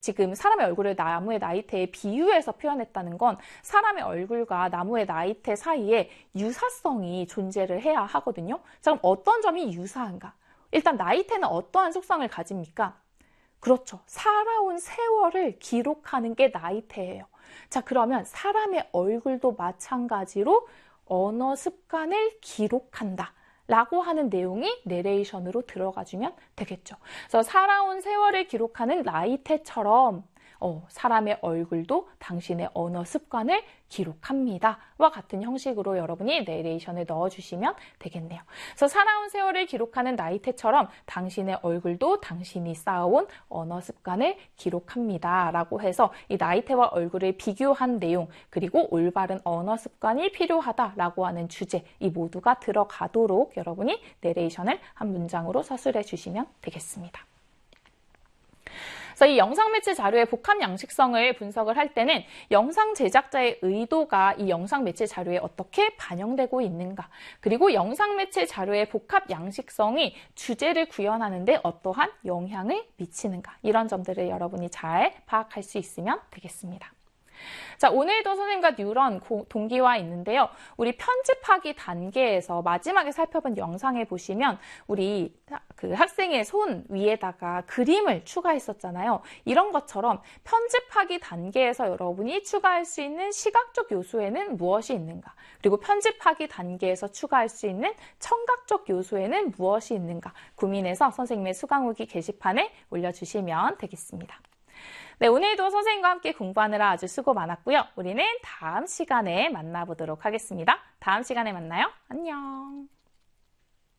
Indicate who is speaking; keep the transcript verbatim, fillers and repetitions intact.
Speaker 1: 지금 사람의 얼굴을 나무의 나이테에 비유해서 표현했다는 건 사람의 얼굴과 나무의 나이테 사이에 유사성이 존재를 해야 하거든요. 자, 그럼 어떤 점이 유사한가? 일단 나이테는 어떠한 속성을 가집니까? 그렇죠. 살아온 세월을 기록하는 게 나이테예요. 자, 그러면 사람의 얼굴도 마찬가지로 언어 습관을 기록한다 라고 하는 내용이 내레이션으로 들어가주면 되겠죠. 그래서 살아온 세월을 기록하는 나이테처럼 어, 사람의 얼굴도 당신의 언어 습관을 기록합니다. 와 같은 형식으로 여러분이 내레이션을 넣어주시면 되겠네요. 그래서 살아온 세월을 기록하는 나이테처럼 당신의 얼굴도 당신이 쌓아온 언어 습관을 기록합니다. 라고 해서 이 나이테와 얼굴을 비교한 내용, 그리고 올바른 언어 습관이 필요하다라고 하는 주제, 이 모두가 들어가도록 여러분이 내레이션을 한 문장으로 서술해 주시면 되겠습니다. 그래서 이 영상 매체 자료의 복합 양식성을 분석을 할 때는 영상 제작자의 의도가 이 영상 매체 자료에 어떻게 반영되고 있는가, 그리고 영상 매체 자료의 복합 양식성이 주제를 구현하는 데 어떠한 영향을 미치는가, 이런 점들을 여러분이 잘 파악할 수 있으면 되겠습니다. 자, 오늘도 선생님과 뉴런 동기화 있는데요. 우리 편집하기 단계에서 마지막에 살펴본 영상에 보시면 우리 그 학생의 손 위에다가 그림을 추가했었잖아요. 이런 것처럼 편집하기 단계에서 여러분이 추가할 수 있는 시각적 요소에는 무엇이 있는가, 그리고 편집하기 단계에서 추가할 수 있는 청각적 요소에는 무엇이 있는가 고민해서 선생님의 수강후기 게시판에 올려주시면 되겠습니다. 네, 오늘도 선생님과 함께 공부하느라 아주 수고 많았고요. 우리는 다음 시간에 만나보도록 하겠습니다. 다음 시간에 만나요. 안녕.